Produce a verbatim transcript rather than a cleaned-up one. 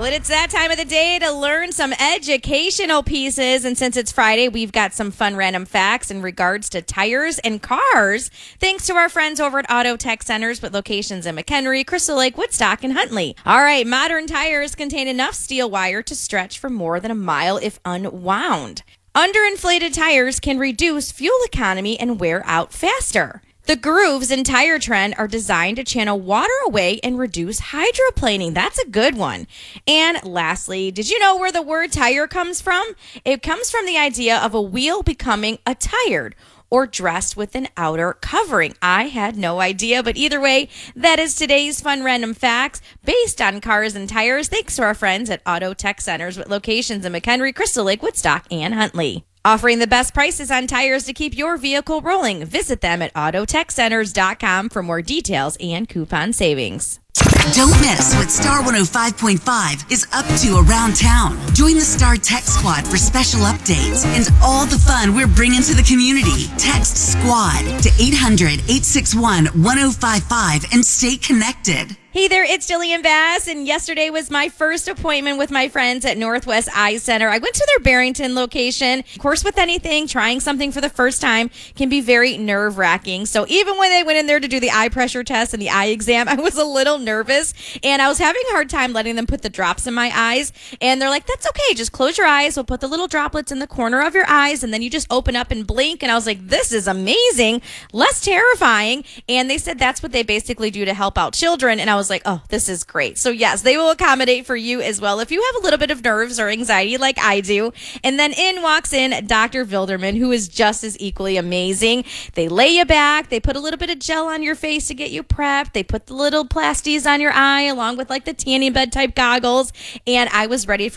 and it's that time of the day to learn some educational pieces. And since it's Friday, we've got some fun random facts in regards to tires and cars, thanks to our friends over at Auto Tech Centers with locations in McHenry, Crystal Lake, Woodstock, and Huntley. All right, modern tires contain enough steel wire to stretch for more than a mile if unwound. Underinflated tires can reduce fuel economy and wear out faster. The grooves in Tire Trend are designed to channel water away and reduce hydroplaning. That's a good one. And lastly, did you know where the word tire comes from? It comes from the idea of a wheel becoming attired or dressed with an outer covering. I had no idea, but either way, that is today's fun random facts based on cars and tires, thanks to our friends at Auto Tech Centers with locations in McHenry, Crystal Lake, Woodstock, and Huntley. Offering the best prices on tires to keep your vehicle rolling. Visit them at auto tech centers dot com for more details and coupon savings. Don't miss what Star one oh five point five is up to around town. Join the Star Tech Squad for special updates and all the fun we're bringing to the community. Text SQUAD to eight hundred, eight six one, one oh five five and stay connected. Hey there, it's Jillian Bass, and yesterday was my first appointment with my friends at Northwest Eye Center. I went to their Barrington location. Of course, with anything, trying something for the first time can be very nerve-wracking. So even when they went in there to do the eye pressure test and the eye exam, I was a little nervous, and I was having a hard time letting them put the drops in my eyes. And they're like, that's okay, just close your eyes. We'll put the little droplets in the corner of your eyes, and then you just open up and blink. And I was like, this is amazing, less terrifying. And they said that's what they basically do to help out children. And I was like, oh, this is great. So yes, they will accommodate for you as well if you have a little bit of nerves or anxiety like I do. And then in walks in Doctor Vilderman, who is just as equally amazing. They lay you back. They put a little bit of gel on your face to get you prepped. They put the little plasties on your eye along with like the tanning bed type goggles. And I was ready for